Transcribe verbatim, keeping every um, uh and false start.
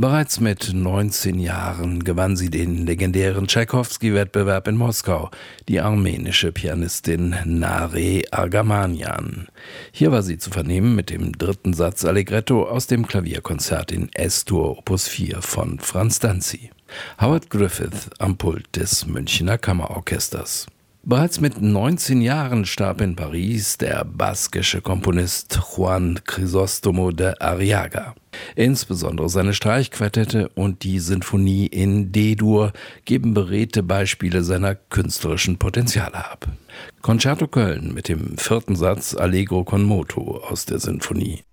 Bereits mit neunzehn Jahren gewann sie den legendären Tschaikowski-Wettbewerb in Moskau, die armenische Pianistin Nare Argamanian. Hier war sie zu vernehmen mit dem dritten Satz Allegretto aus dem Klavierkonzert in S-Dur Opus vier von Franz Danzi. Howard Griffith am Pult des Münchner Kammerorchesters. Bereits mit neunzehn Jahren starb in Paris der baskische Komponist Juan Crisóstomo de Arriaga. Insbesondere seine Streichquartette und die Sinfonie in D-Dur geben beredte Beispiele seiner künstlerischen Potenziale ab. Concerto Köln mit dem vierten Satz Allegro con moto aus der Sinfonie.